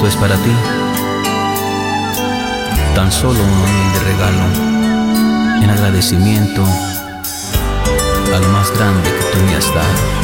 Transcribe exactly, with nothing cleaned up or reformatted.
Esto es para ti, tan solo un humilde regalo en agradecimiento a lo más grande que tú me has dado.